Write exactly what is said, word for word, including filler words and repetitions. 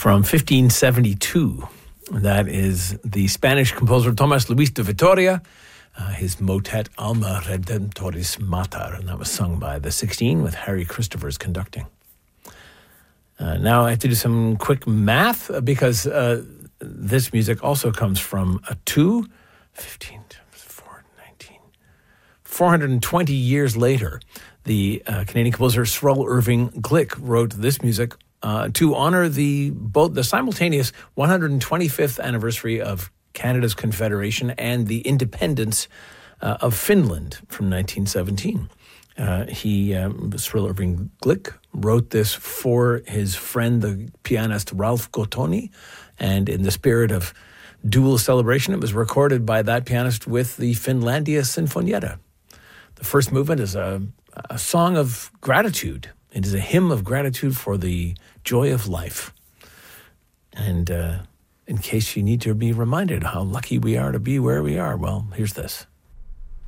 from fifteen seventy-two. That is the Spanish composer Tomás Luis de Vitoria, uh, his motet Alma Redemptoris Mater, and that was sung by the sixteen with Harry Christophers conducting. Uh, now I have to do some quick math uh, because uh, this music also comes from a two, fifteen, four, nineteen, four hundred twenty years later. The uh, Canadian composer Sroll Irving Glick wrote this music Uh, to honor the both the simultaneous one hundred twenty-fifth anniversary of Canada's Confederation and the independence uh, of Finland from nineteen seventeen. Uh, he, um, Sroll Irving Glick, wrote this for his friend, the pianist Ralph Gottoni, and in the spirit of dual celebration, it was recorded by that pianist with the Finlandia Sinfonietta. The first movement is a, a song of gratitude. It is a hymn of gratitude for the joy of life. And uh, in case you need to be reminded how lucky we are to be where we are, well, here's this.